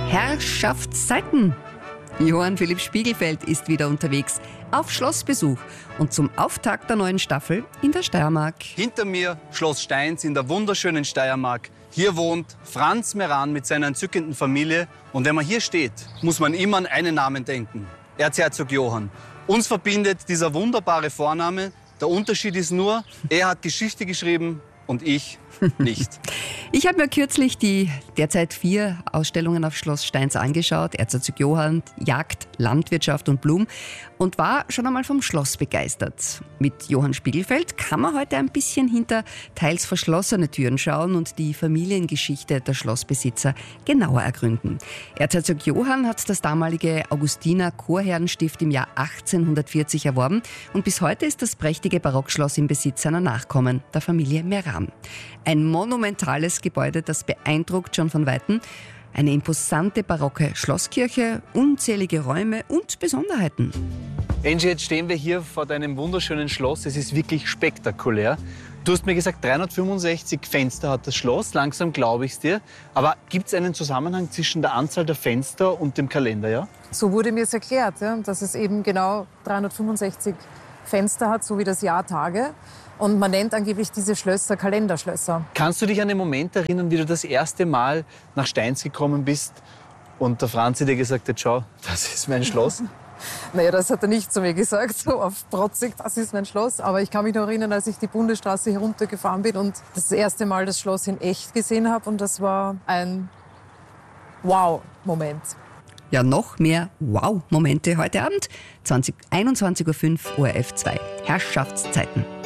Herrschaftszeiten. Johann Philipp Spiegelfeld ist wieder unterwegs auf Schlossbesuch und zum Auftakt der neuen Staffel in der Steiermark. Hinter mir Schloss Steins in der wunderschönen Steiermark. Hier wohnt Franz Meran mit seiner entzückenden Familie. Und wenn man hier steht, muss man immer an einen Namen denken. Erzherzog Johann. Uns verbindet dieser wunderbare Vorname. Der Unterschied ist nur, er hat Geschichte geschrieben und ich nicht. Ich habe mir kürzlich die derzeit 4 Ausstellungen auf Schloss Steins angeschaut. Erzherzog Johann, Jagd, Landwirtschaft und Blum und war schon einmal vom Schloss begeistert. Mit Johann Spiegelfeld kann man heute ein bisschen hinter teils verschlossene Türen schauen und die Familiengeschichte der Schlossbesitzer genauer ergründen. Erzherzog Johann hat das damalige Augustiner Chorherrenstift im Jahr 1840 erworben und bis heute ist das prächtige Barockschloss im Besitz seiner Nachkommen, der Familie Meran. Ein monumentales Gebäude, das beeindruckt schon von Weitem. Eine imposante barocke Schlosskirche, unzählige Räume und Besonderheiten. Angie, jetzt stehen wir hier vor deinem wunderschönen Schloss. Es ist wirklich spektakulär. Du hast mir gesagt, 365 Fenster hat das Schloss. Langsam glaube ich es dir. Aber gibt es einen Zusammenhang zwischen der Anzahl der Fenster und dem Kalender? Ja? So wurde mir es erklärt, ja, dass es eben genau 365 Fenster hat, so wie das Jahr Tage. Und man nennt angeblich diese Schlösser Kalenderschlösser. Kannst du dich an den Moment erinnern, wie du das erste Mal nach Steins gekommen bist und der Franzi dir gesagt hat, schau, das ist mein Schloss? Naja, das hat er nicht zu mir gesagt, so auf protzig, das ist mein Schloss. Aber ich kann mich noch erinnern, als ich die Bundesstraße heruntergefahren bin und das erste Mal das Schloss in echt gesehen habe. Und das war ein Wow-Moment. Ja, noch mehr Wow-Momente heute Abend, 21.05 Uhr, ORF 2. Herrschaftszeiten.